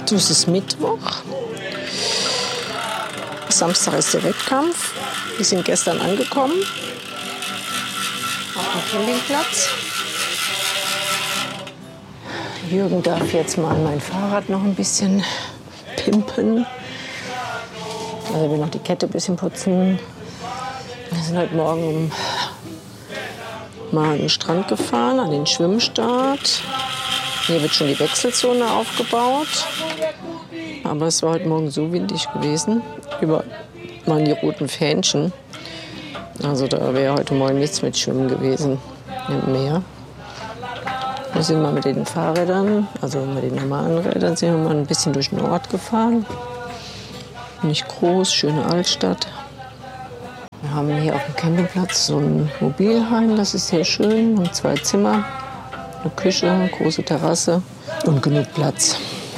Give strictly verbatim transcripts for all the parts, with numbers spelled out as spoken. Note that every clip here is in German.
Du, es ist Mittwoch. Samstag ist der Wettkampf. Wir sind gestern angekommen auf dem Campingplatz. Jürgen darf jetzt mal mein Fahrrad noch ein bisschen pimpen. Also er will noch die Kette ein bisschen putzen. Wir sind heute Morgen mal an den Strand gefahren, an den Schwimmstart. Hier wird schon die Wechselzone aufgebaut. Aber es war heute Morgen so windig gewesen. Überall waren die roten Fähnchen. Also da wäre heute Morgen nichts mit Schwimmen gewesen im Meer. Wir sind mal mit den Fahrrädern, also mit den normalen Rädern, sind wir mal ein bisschen durch den Ort gefahren. Nicht groß, schöne Altstadt. Wir haben hier auf dem Campingplatz so ein Mobilheim, das ist sehr schön. Und zwei Zimmer, eine Küche, eine große Terrasse und genug Platz.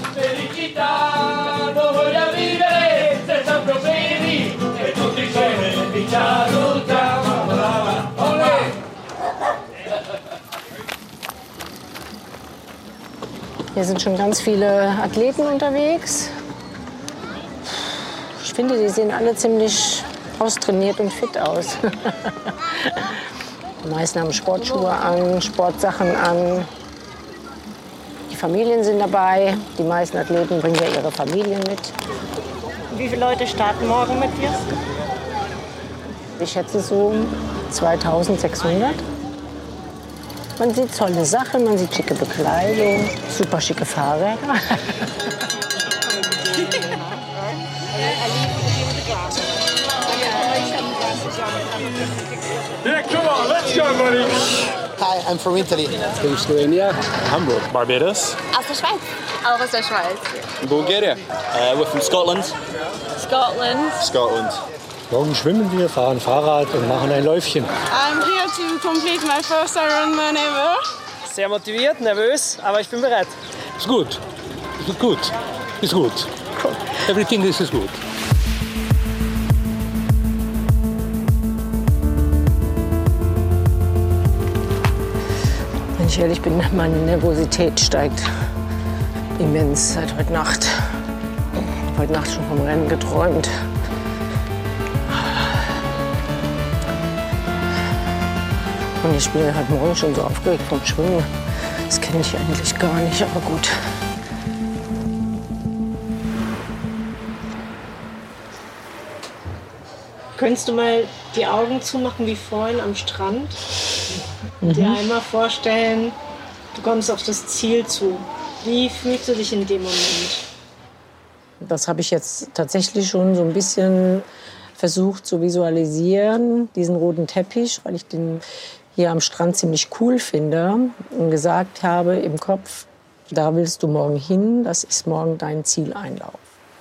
Hier sind schon ganz viele Athleten unterwegs. Ich finde, die sehen alle ziemlich austrainiert und fit aus. Die meisten haben Sportschuhe an, Sportsachen an. Die Familien sind dabei. Die meisten Athleten bringen ja ihre Familien mit. Wie viele Leute starten morgen mit dir? Ich schätze so zweitausendsechshundert. Man sieht tolle Sachen, man sieht schicke Bekleidung, super schicke Fahrräder. Yeah, come on, let's go, buddy. Hi, I'm from Italy. From Slovenia. Hamburg. Barbados. Aus der Schweiz. Auch aus der Schweiz. Bulgaria. Uh, we're from Scotland. Scotland. Scotland. Morgen schwimmen wir, fahren Fahrrad und machen ein Läufchen. I'm here to complete my first Ironman ever. Sehr motiviert, nervös, aber ich bin bereit. Ist gut. Ist gut. Ist gut. Everything is good. Wenn ich ehrlich bin, meine Nervosität steigt immens seit heute Nacht. Ich habe heute Nacht schon vom Rennen geträumt. Und ich bin heute Morgen schon so aufgeregt vom Schwimmen. Das kenne ich eigentlich gar nicht, aber gut. Könntest du mal die Augen zumachen wie vorhin am Strand? Und dir einmal vorstellen, du kommst auf das Ziel zu. Wie fühlst du dich in dem Moment? Das habe ich jetzt tatsächlich schon so ein bisschen versucht zu visualisieren, diesen roten Teppich, weil ich den hier am Strand ziemlich cool finde und gesagt habe im Kopf, da willst du morgen hin, das ist morgen dein Zieleinlauf.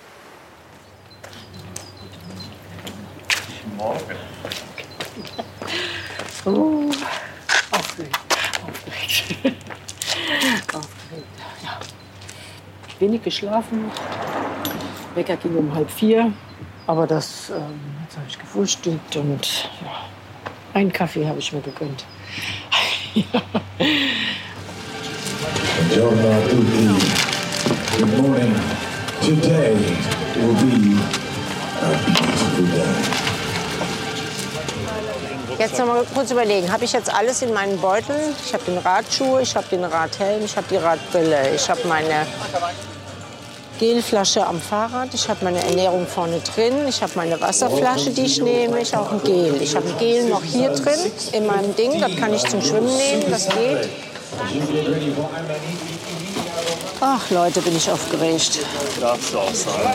Morgen. Oh, aufgeregt, aufgeregt. Aufgeregt, ja. Wenig geschlafen, Wecker ging um halb vier, aber das, ähm, jetzt habe ich gefrühstückt und ja, einen Kaffee habe ich mir gegönnt. Ja. Good morning. Today will be a beautiful day. Jetzt noch mal kurz überlegen, habe ich jetzt alles in meinen Beutel? Ich habe den Radschuhe, ich habe den Radhelm, ich habe die Radbrille, ich habe meine Gelflasche am Fahrrad, ich habe meine Ernährung vorne drin, ich habe meine Wasserflasche, die ich nehme, ich habe ein Gel. Ich habe ein Gel noch hier drin in meinem Ding, das kann ich zum Schwimmen nehmen, das geht. Ach Leute, bin ich aufgeregt. Darfst du auch sagen.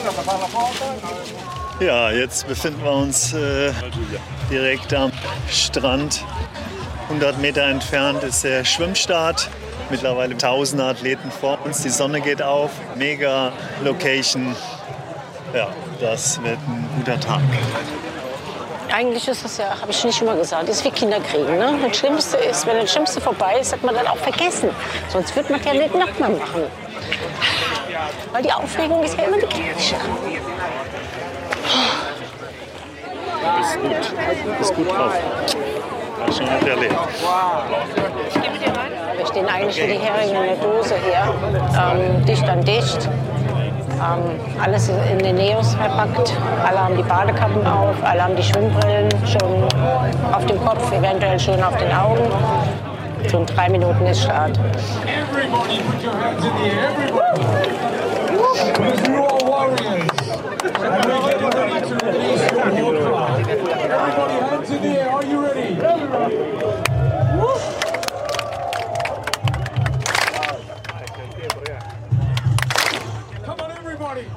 Ja, jetzt befinden wir uns äh, direkt am Strand. hundert Meter entfernt ist der Schwimmstart. Mittlerweile tausende Athleten vor uns. Die Sonne geht auf. Mega Location. Ja, das wird ein guter Tag. Eigentlich ist das ja, habe ich nicht immer gesagt, ist wie Kinderkriegen. Ne? Das Schlimmste ist, wenn das Schlimmste vorbei ist, hat man dann auch vergessen. Sonst wird man ja nicht nochmal machen. Weil die Aufregung ist ja immer die gleiche. Bist gut. Bist gut drauf. Hast du schon nicht erlebt. Wir stehen eigentlich wie die Heringe in der Dose hier. Ähm, dicht an dicht. Ähm, alles in den Neos verpackt. Alle haben die Badekappen auf, alle haben die Schwimmbrillen schon auf dem Kopf, eventuell schon auf den Augen. Schon drei Minuten ist Start. Everybody put your hands in the air. Everybody. You are warriors. And we're ready to release your whole crowd. Everybody hands in the air. Are you ready? Come on, everybody.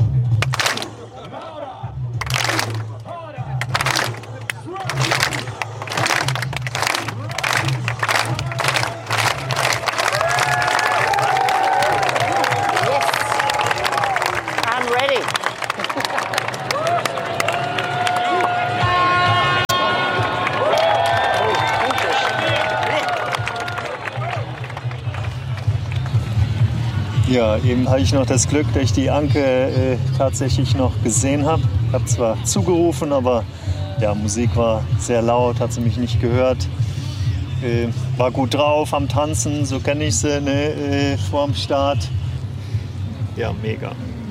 Ja, eben hatte ich noch das Glück, dass ich die Anke äh, tatsächlich noch gesehen habe. Ich habe zwar zugerufen, aber ja, Musik war sehr laut, hat sie mich nicht gehört. Äh, war gut drauf am Tanzen, so kenne ich sie, ne, äh, vor dem Start. Ja, mega.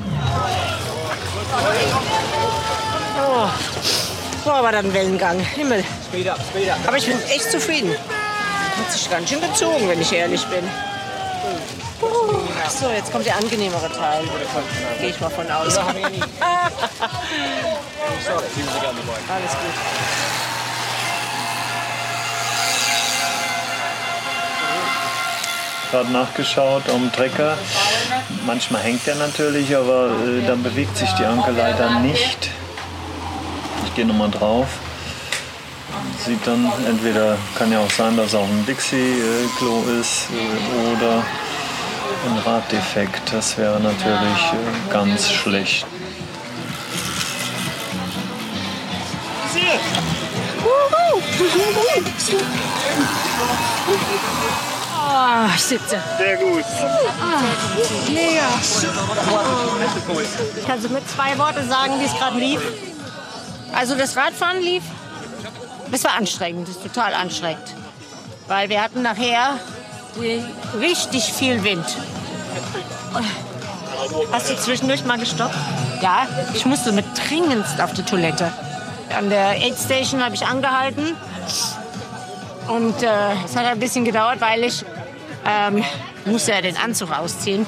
Oh, so war dann Wellengang. Himmel. Speed up, speed up. Aber ich bin echt zufrieden. Hat sich ganz schön gezogen, wenn ich ehrlich bin. So, jetzt kommt der angenehmere Teil. Gehe ich mal von aus. Alles gut. Gerade nachgeschaut am Trecker. Manchmal hängt er natürlich, aber äh, dann bewegt sich die Anke leider nicht. Ich gehe nochmal drauf. Sieht dann, entweder kann ja auch sein, dass es auch ein Dixie-Klo ist äh, oder ein Raddefekt. Das wäre natürlich äh, ganz schlecht. Oh, ich sitze. Sehr gut. Ah, mega. Kannst du mit zwei Worten sagen, wie es gerade lief? Also das Radfahren lief. Es war anstrengend, es ist total anstrengend. Weil wir hatten nachher richtig viel Wind. Hast du zwischendurch mal gestoppt? Ja, ich musste mit dringendst auf die Toilette. An der Aid Station habe ich angehalten. Und äh, es hat ein bisschen gedauert, weil ich ähm, musste ja den Anzug ausziehen.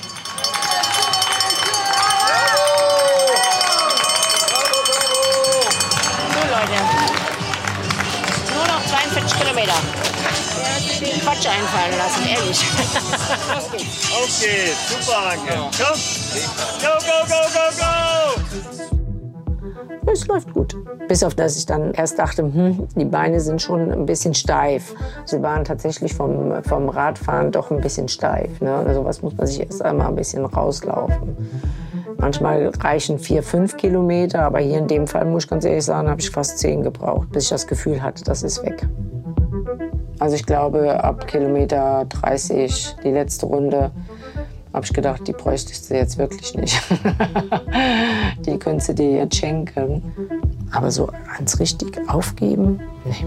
So Leute, nur noch zweiundvierzig Kilometer. Quatsch einfallen lassen, ehrlich. Auf geht's, super, Anke. Komm, go, go, go, go, go! Es läuft gut. Bis auf das ich dann erst dachte, hm, die Beine sind schon ein bisschen steif. Sie waren tatsächlich vom, vom Radfahren doch ein bisschen steif. Ne? Also was muss man sich erst einmal ein bisschen rauslaufen. Manchmal reichen vier, fünf Kilometer, aber hier in dem Fall, muss ich ganz ehrlich sagen, habe ich fast zehn gebraucht, bis ich das Gefühl hatte, das ist weg. Also ich glaube, ab Kilometer dreißig, die letzte Runde, habe ich gedacht, die bräuchtest du jetzt wirklich nicht. Die könntest du dir jetzt schenken. Aber so ans richtig aufgeben, nee.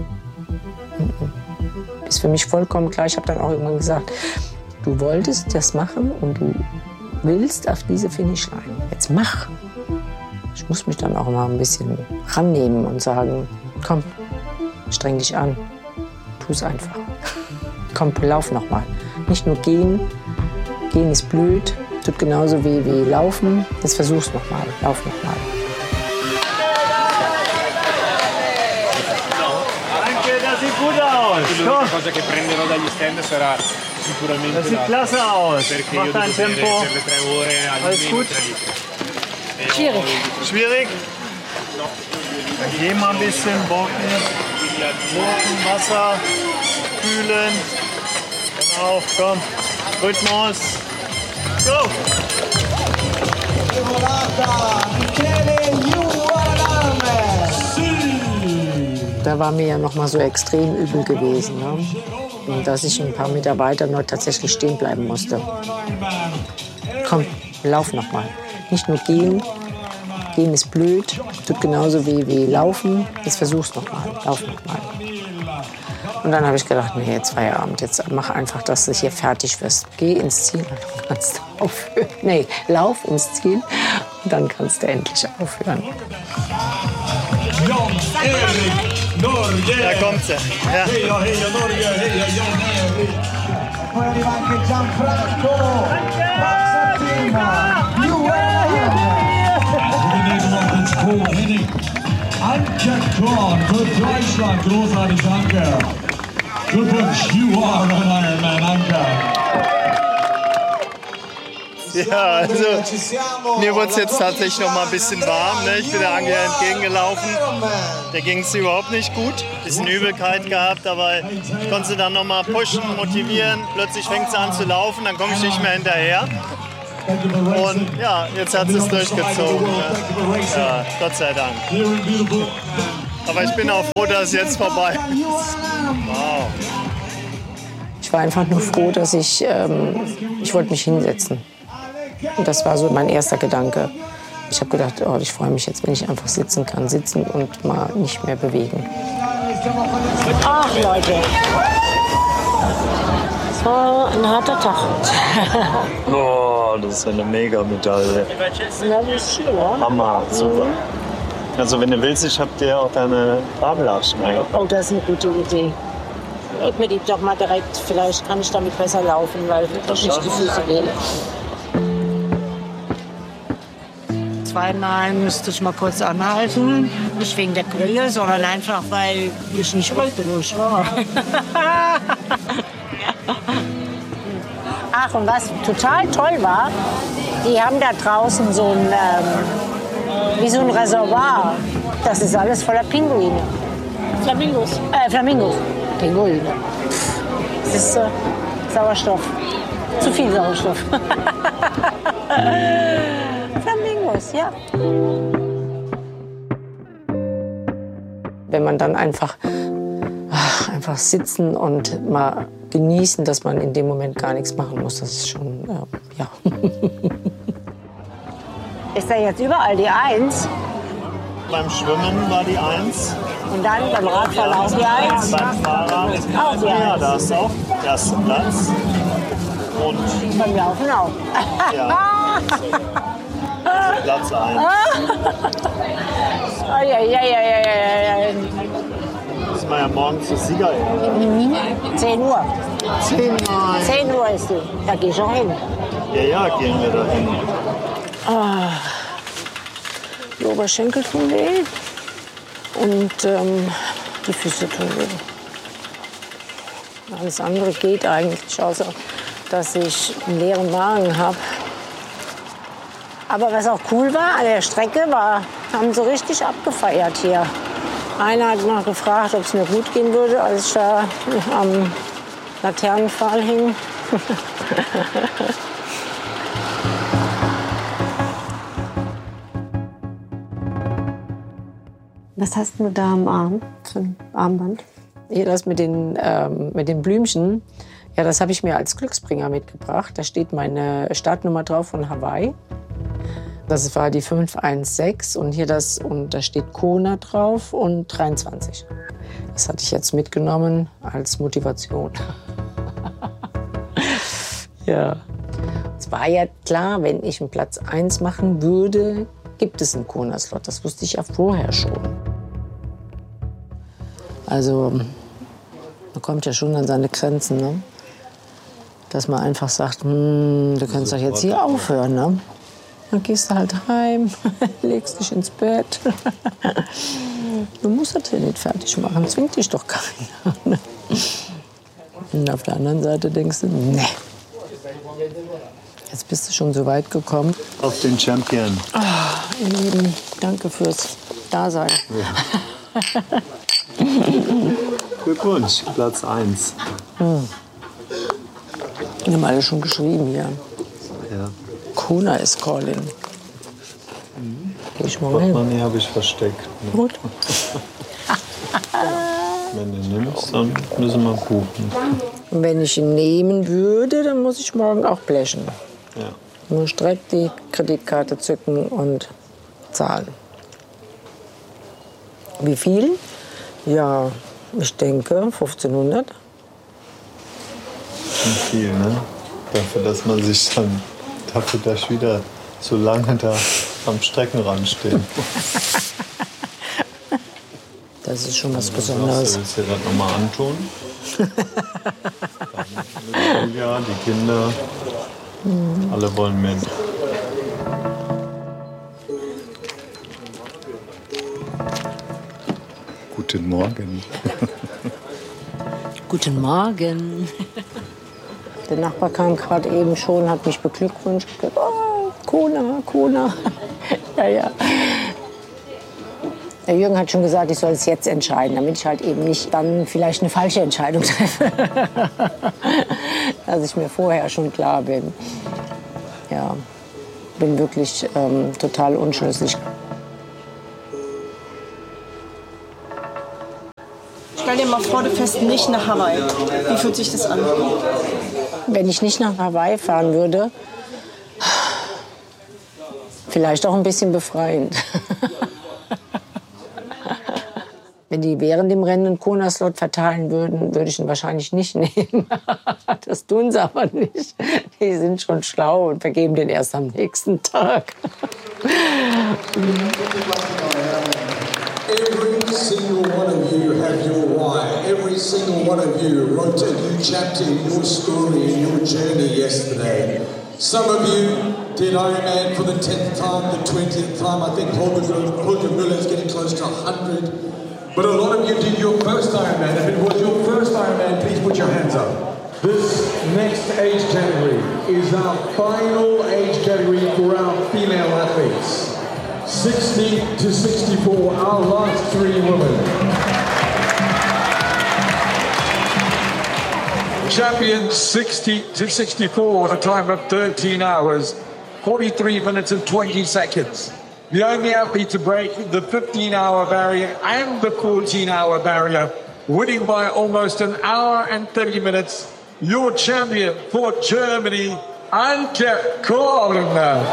Ist für mich vollkommen klar. Ich habe dann auch irgendwann gesagt, du wolltest das machen und du willst auf diese Finishline. Jetzt mach. Ich muss mich dann auch mal ein bisschen rannehmen und sagen, komm, streng dich an. Tu es einfach. Komm, lauf noch mal. Nicht nur gehen. Gehen ist blöd. Tut genauso weh wie laufen. Jetzt versuch's noch mal. Lauf noch mal. Danke, das sieht gut aus. Komm. Cosa che prenderò dagli stand sarà sicuramente Das sieht klasse aus. Mach dein Tempo. Alles gut? Schwierig. Schwierig? Dann geh mal ein bisschen bocken. Bocken, Wasser, kühlen. Genau, komm. Rhythmus. Go! Da war mir ja noch mal so extrem übel gewesen, ne? Und dass ich ein paar Meter weiter noch tatsächlich stehen bleiben musste. Komm, lauf noch mal. Nicht nur gehen. Gehen ist blöd. Tut genauso weh wie laufen. Jetzt versuch's noch mal. Lauf noch mal. Und dann habe ich gedacht, nee, jetzt Feierabend, jetzt mach einfach, dass du hier fertig wirst. Geh ins Ziel und dann kannst du aufhören. Nee, lauf ins Ziel und dann kannst du endlich aufhören. Jan-Erik Norge. Da kommt sie. Ja. Heja, heja Norge, heja Jan-Erik. Poi arriva anche Gianfranco Mazzatina. Henning. Anke Korn für Deutschland. Großartig, danke. Glückwunsch, you are an Ironman, Anke. Ja, also mir wurde es jetzt tatsächlich noch mal ein bisschen warm. Ne? Ich bin der Anke entgegengelaufen. Der ging es überhaupt nicht gut. Ein bisschen Übelkeit gehabt, aber ich konnte sie dann noch mal pushen, motivieren. Plötzlich fängt sie an zu laufen, dann komme ich nicht mehr hinterher. Und ja, jetzt hat sie es durchgezogen. Ne? Ja, Gott sei Dank. Aber ich bin auch froh, dass es jetzt vorbei ist. Wow. Ich war einfach nur froh, dass ich, ähm, ich wollte mich hinsetzen. Und das war so mein erster Gedanke. Ich habe gedacht, oh, ich freue mich jetzt, wenn ich einfach sitzen kann. Sitzen und mal nicht mehr bewegen. Ach, Leute. Das war ein harter Tag. Oh, das ist eine Mega-Medaille. Hammer, super. Also wenn du willst, ich hab dir auch deine Babelachsen eingebaut. Oh, das ist eine gute Idee. Gib mir die doch mal direkt, vielleicht kann ich damit besser laufen, weil ich nicht die Füße wähle. Zweimal müsste ich mal kurz anhalten. Nicht wegen der Brille, sondern einfach, weil ich nicht ruhig bin. Ach, und was total toll war, die haben da draußen so ein, ähm, wie so ein Reservoir. Das ist alles voller Pinguine. Flamingos. Äh, Flamingos. Pinguine. Das ist äh, Sauerstoff. Zu viel Sauerstoff. Flamingos, ja. Wenn man dann einfach, ach, einfach sitzen und mal genießen, dass man in dem Moment gar nichts machen muss, das ist schon, äh, ja. Ist da jetzt überall die Eins? Beim Schwimmen war die Eins. Und dann beim Radfahren auch die Eins? Beim Fahrrad Auch die ja, Eins. da ist auch erster Platz. Und Beim Laufen auch. ja, Platz eins. Oh, ja, ja, ja, ja, ja, ja. Müssen wir ja morgen zur Siegerehrung. zehn Uhr. zehn Uhr. zehn Uhr ist die. Da geh ich auch hin. Ja, ja, gehen wir da hin. Ah, die Oberschenkel tun weh und ähm, die Füße tun weh. Alles andere geht eigentlich, außer dass ich einen leeren Magen habe. Aber was auch cool war, an der Strecke war, haben so richtig abgefeiert hier. Einer hat noch gefragt, ob es mir gut gehen würde, als ich da am Laternenpfahl hing. Was hast du da am Arm für ein Armband? Hier das mit den, ähm, mit den Blümchen, ja, das habe ich mir als Glücksbringer mitgebracht. Da steht meine Startnummer drauf von Hawaii. Das war die fünf eins sechs und hier das, und da steht Kona drauf und dreiundzwanzig. Das hatte ich jetzt mitgenommen als Motivation. Ja. Es war ja klar, wenn ich einen Platz eins machen würde, gibt es einen Kona-Slot. Das wusste ich ja vorher schon. Also, man kommt ja schon an seine Grenzen, ne? Dass man einfach sagt, hm, du kannst doch jetzt hier aufhören, ne? Dann gehst du halt heim, legst dich ins Bett. Du musst das ja nicht fertig machen, zwingt dich doch keiner. Ne? Und auf der anderen Seite denkst du, ne, jetzt bist du schon so weit gekommen. Auf den Champion. Oh, ihr Lieben, danke fürs Dasein. Ja. Glückwunsch, Platz eins. Hm. Wir haben alle schon geschrieben hier. Ja. Kona is calling. Mhm. Geh ich mal hin. Portemonnaie habe ich versteckt. Ne? Gut. Wenn du nimmst, dann müssen wir buchen. Und wenn ich ihn nehmen würde, dann muss ich morgen auch blechen. Ja. Ich muss direkt die Kreditkarte zücken und zahlen. Wie viel? Ja, Ich denke fünfzehnhundert. Schon viel, ne? Dafür, dass man sich dann, dafür, dass ich wieder so lange da am Streckenrand stehe. Das ist schon was Du Besonderes. willst dir das nochmal antun? Ja, die Kinder, alle wollen mit. Guten Morgen. Guten Morgen. Der Nachbar kam gerade eben schon, hat mich beglückwünscht. Oh, Kona, Kona. Ja, ja. Der Jürgen hat schon gesagt, ich soll es jetzt entscheiden, damit ich halt eben nicht dann vielleicht eine falsche Entscheidung treffe. Dass ich mir vorher schon klar bin. Ja, bin wirklich ähm, total unschlüssig. Stell dir mal vor, du fährst nicht nach Hawaii. Wie fühlt sich das an? Wenn ich nicht nach Hawaii fahren würde, vielleicht auch ein bisschen befreiend. Wenn die während dem Rennen einen Kona-Slot verteilen würden, würde ich ihn wahrscheinlich nicht nehmen. Das tun sie aber nicht. Die sind schon schlau und vergeben den erst am nächsten Tag. Every single one of you have your why. Every single one of you wrote a new chapter in your story, in your journey yesterday. Some of you did Ironman for the tenth time, the twentieth time. I think Holger Müller is getting close to one hundred. But a lot of you did your first Ironman. If it was your first Ironman, please put your hands up. This next age category is our final age category for our female athletes. sixty to sixty-four, our last three women. Champion sixty to sixty-four with a time of thirteen hours, forty-three minutes and twenty seconds. The only athlete to break the fifteen hour barrier and the fourteen hour barrier, winning by almost an hour and thirty minutes. Your champion for Germany, Anke Korner.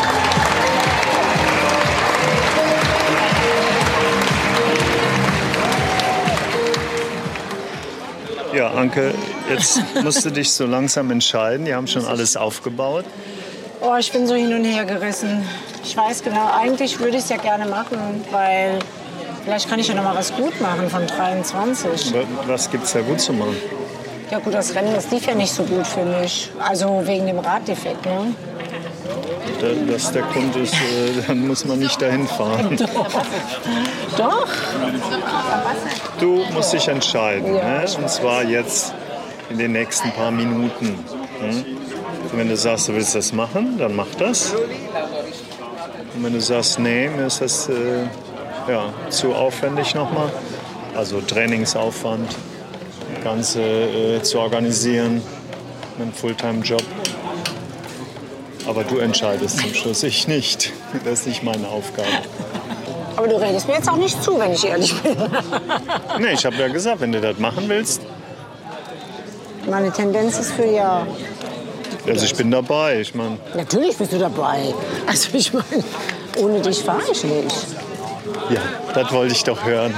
Ja, Anke, jetzt musst du dich so langsam entscheiden. Die haben schon alles aufgebaut. Oh, ich bin so hin und her gerissen. Ich weiß genau, eigentlich würde ich es ja gerne machen, weil vielleicht kann ich ja noch mal was gut machen von dreiundzwanzig. Was gibt's da gut zu machen? Ja gut, das Rennen, das lief ja nicht so gut für mich. Also wegen dem Raddefekt, ne? Dass der Grund ist, dann muss man nicht dahin fahren. Doch. Doch. Du musst dich entscheiden, Ja. ne? Und zwar jetzt in den nächsten paar Minuten. Hm? Und wenn du sagst, du willst das machen, dann mach das. Und wenn du sagst, nee, mir ist das äh, ja, zu aufwendig nochmal, also Trainingsaufwand, das Ganze äh, zu organisieren, einen Fulltime-Job. Aber du entscheidest zum Schluss, ich nicht. Das ist nicht meine Aufgabe. Aber du redest mir jetzt auch nicht zu, wenn ich ehrlich bin. Nee, ich habe ja gesagt, wenn du das machen willst. Meine Tendenz ist für ja. Also ich bin dabei, ich meine. Natürlich bist du dabei. Also ich meine, ohne dich fahre ich nicht. Ja, das wollte ich doch hören.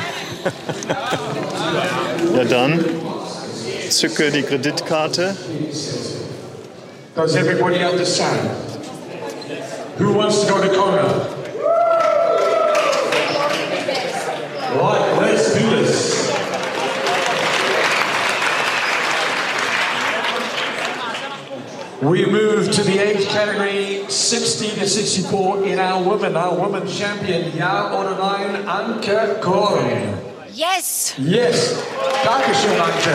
Ja dann, zücke die Kreditkarte. Does everybody understand? Who wants to go to Kona? Right, let's do this. We move to the age category sixty to sixty-four in our women. Our women champion, Jahr oder nein, Anke Korn. Yes! Yes. Dankeschön, Anke.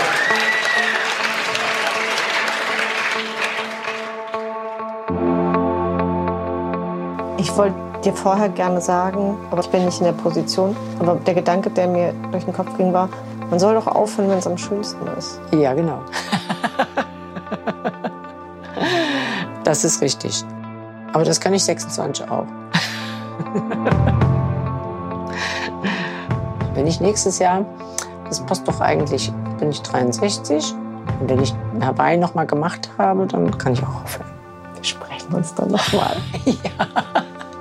Ich wollte dir vorher gerne sagen, aber ich bin nicht in der Position. Aber der Gedanke, der mir durch den Kopf ging, war, man soll doch aufhören, wenn es am schönsten ist. Ja, genau. Das ist richtig. Aber das kann ich sechsundzwanzig auch. Wenn ich nächstes Jahr, das passt doch eigentlich, bin ich dreiundsechzig. Und wenn ich Hawaii noch mal gemacht habe, dann kann ich auch aufhören. Wir sprechen uns dann noch mal. Ja.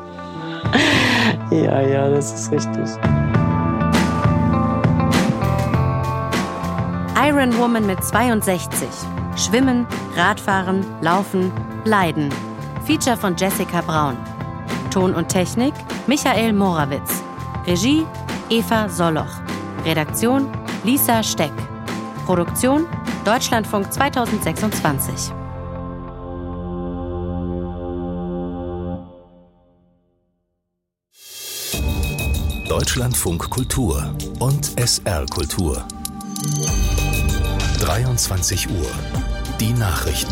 Ja, ja, das ist richtig. Iron Woman mit zweiundsechzig. Schwimmen, Radfahren, Laufen, Leiden. Feature von Jessica Braun. Ton und Technik Michael Morawitz. Regie Eva Solloch. Redaktion Lisa Steck. Produktion Deutschlandfunk zweitausendsechsundzwanzig. Deutschlandfunk Kultur und S R Kultur. dreiundzwanzig Uhr. Die Nachrichten.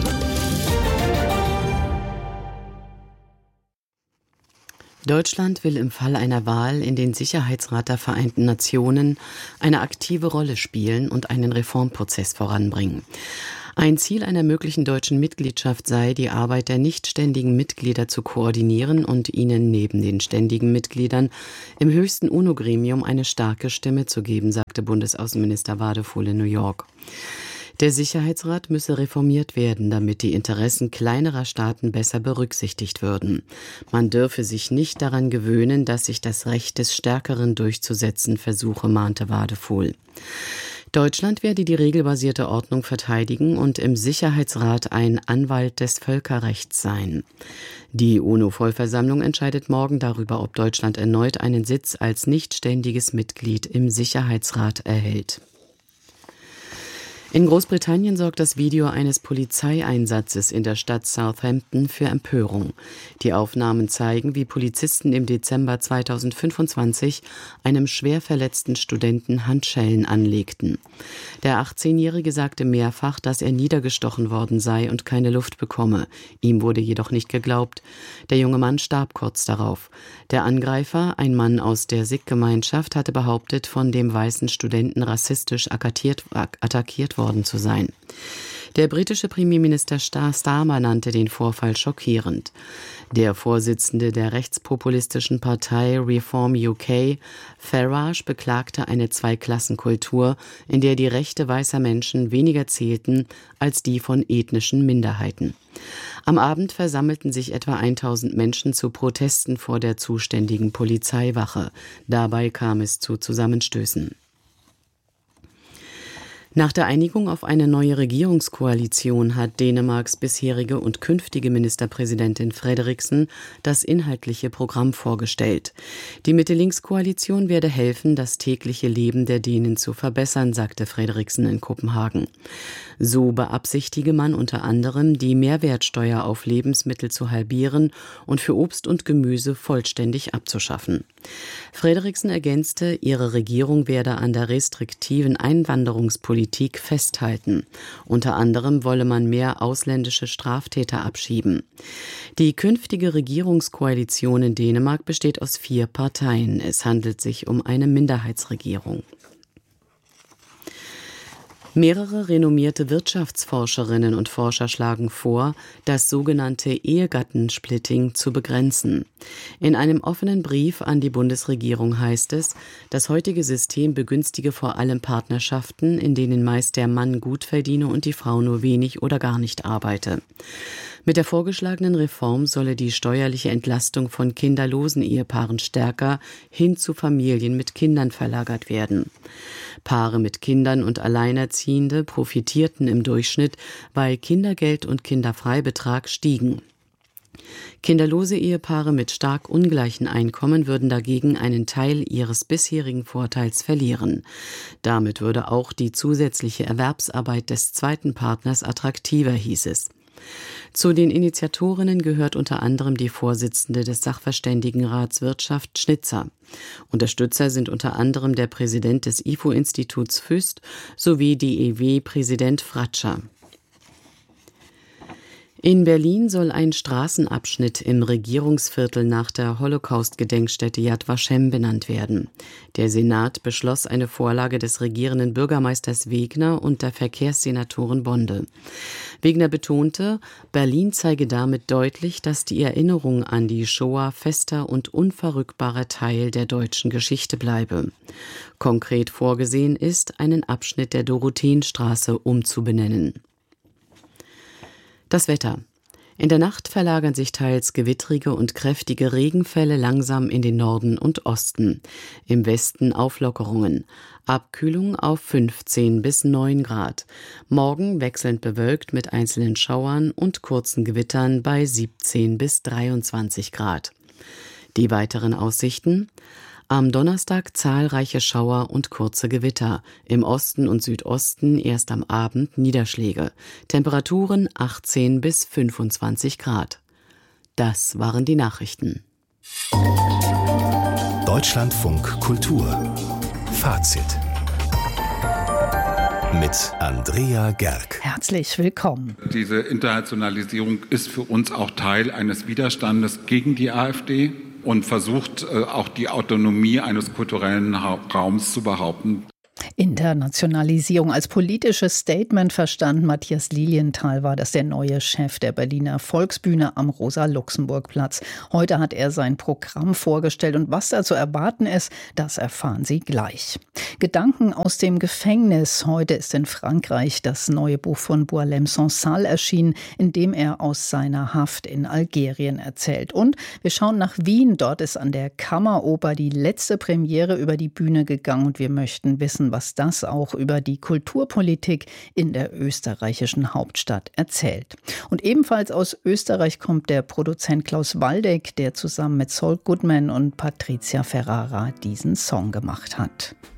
Deutschland will im Fall einer Wahl in den Sicherheitsrat der Vereinten Nationen eine aktive Rolle spielen und einen Reformprozess voranbringen. Ein Ziel einer möglichen deutschen Mitgliedschaft sei, die Arbeit der nicht ständigen Mitglieder zu koordinieren und ihnen neben den ständigen Mitgliedern im höchsten UNO-Gremium eine starke Stimme zu geben, sagte Bundesaußenminister Wadefuhl in New York. Der Sicherheitsrat müsse reformiert werden, damit die Interessen kleinerer Staaten besser berücksichtigt würden. Man dürfe sich nicht daran gewöhnen, dass sich das Recht des Stärkeren durchzusetzen versuche, mahnte Wadefuhl. Deutschland werde die regelbasierte Ordnung verteidigen und im Sicherheitsrat ein Anwalt des Völkerrechts sein. Die UNO-Vollversammlung entscheidet morgen darüber, ob Deutschland erneut einen Sitz als nicht ständiges Mitglied im Sicherheitsrat erhält. In Großbritannien sorgt das Video eines Polizeieinsatzes in der Stadt Southampton für Empörung. Die Aufnahmen zeigen, wie Polizisten im Dezember zweitausendfünfundzwanzig einem schwer verletzten Studenten Handschellen anlegten. Der achtzehnjährige sagte mehrfach, dass er niedergestochen worden sei und keine Luft bekomme. Ihm wurde jedoch nicht geglaubt. Der junge Mann starb kurz darauf. Der Angreifer, ein Mann aus der Sikh-Gemeinschaft, hatte behauptet, von dem weißen Studenten rassistisch attackiert, attackiert worden zu sein. Der britische Premierminister Starmer nannte den Vorfall schockierend. Der Vorsitzende der rechtspopulistischen Partei Reform U K, Farage, beklagte eine Zweiklassenkultur, in der die Rechte weißer Menschen weniger zählten als die von ethnischen Minderheiten. Am Abend versammelten sich etwa tausend Menschen zu Protesten vor der zuständigen Polizeiwache. Dabei kam es zu Zusammenstößen. Nach der Einigung auf eine neue Regierungskoalition hat Dänemarks bisherige und künftige Ministerpräsidentin Frederiksen das inhaltliche Programm vorgestellt. Die Mitte-Links-Koalition werde helfen, das tägliche Leben der Dänen zu verbessern, sagte Frederiksen in Kopenhagen. So beabsichtige man unter anderem, die Mehrwertsteuer auf Lebensmittel zu halbieren und für Obst und Gemüse vollständig abzuschaffen. Frederiksen ergänzte, ihre Regierung werde an der restriktiven Einwanderungspolitik festhalten. Unter anderem wolle man mehr ausländische Straftäter abschieben. Die künftige Regierungskoalition in Dänemark besteht aus vier Parteien. Es handelt sich um eine Minderheitsregierung. Mehrere renommierte Wirtschaftsforscherinnen und Forscher schlagen vor, das sogenannte Ehegattensplitting zu begrenzen. In einem offenen Brief an die Bundesregierung heißt es, das heutige System begünstige vor allem Partnerschaften, in denen meist der Mann gut verdiene und die Frau nur wenig oder gar nicht arbeite. Mit der vorgeschlagenen Reform solle die steuerliche Entlastung von kinderlosen Ehepaaren stärker hin zu Familien mit Kindern verlagert werden. Paare mit Kindern und Alleinerziehende profitierten im Durchschnitt, weil Kindergeld und Kinderfreibetrag stiegen. Kinderlose Ehepaare mit stark ungleichen Einkommen würden dagegen einen Teil ihres bisherigen Vorteils verlieren. Damit würde auch die zusätzliche Erwerbsarbeit des zweiten Partners attraktiver, hieß es. Zu den Initiatorinnen gehört unter anderem die Vorsitzende des Sachverständigenrats Wirtschaft Schnitzer. Unterstützer sind unter anderem der Präsident des I F O-Instituts Füst sowie die E W-Präsident Fratscher. In Berlin soll ein Straßenabschnitt im Regierungsviertel nach der Holocaust-Gedenkstätte Yad Vashem benannt werden. Der Senat beschloss eine Vorlage des regierenden Bürgermeisters Wegner und der Verkehrssenatorin Bonde. Wegner betonte, Berlin zeige damit deutlich, dass die Erinnerung an die Shoah fester und unverrückbarer Teil der deutschen Geschichte bleibe. Konkret vorgesehen ist, einen Abschnitt der Dorotheenstraße umzubenennen. Das Wetter. In der Nacht verlagern sich teils gewittrige und kräftige Regenfälle langsam in den Norden und Osten. Im Westen Auflockerungen. Abkühlung auf fünfzehn bis neun Grad. Morgen wechselnd bewölkt mit einzelnen Schauern und kurzen Gewittern bei siebzehn bis dreiundzwanzig Grad. Die weiteren Aussichten: Am Donnerstag zahlreiche Schauer und kurze Gewitter. Im Osten und Südosten erst am Abend Niederschläge. Temperaturen achtzehn bis fünfundzwanzig Grad. Das waren die Nachrichten. Deutschlandfunk Kultur. Fazit. Mit Andrea Gerg. Herzlich willkommen. Diese Internationalisierung ist für uns auch Teil eines Widerstandes gegen die AfD und versucht auch die Autonomie eines kulturellen Raums zu behaupten. Internationalisierung als politisches Statement verstanden. Matthias Lilienthal war das der neue Chef der Berliner Volksbühne am Rosa-Luxemburg-Platz. Heute hat er sein Programm vorgestellt und was da zu erwarten ist, das erfahren Sie gleich. Gedanken aus dem Gefängnis. Heute ist in Frankreich das neue Buch von Boualem Sansal erschienen, in dem er aus seiner Haft in Algerien erzählt. Und wir schauen nach Wien. Dort ist an der Kammeroper die letzte Premiere über die Bühne gegangen und wir möchten wissen, was das auch über die Kulturpolitik in der österreichischen Hauptstadt erzählt. Und ebenfalls aus Österreich kommt der Produzent Klaus Waldeck, der zusammen mit Saul Goodman und Patricia Ferrara diesen Song gemacht hat.